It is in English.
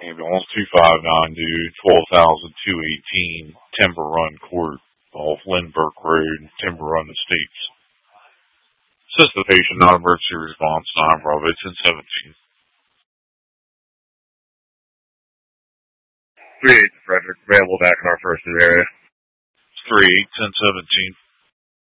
ambulance 259 to 12,218 Timber Run Court off Lindbergh Road, Timber Run Estates. Assist the patient, non-emergency response, 9 Bravo 1017. 38 Frederick, available back in our first area. 38 1017.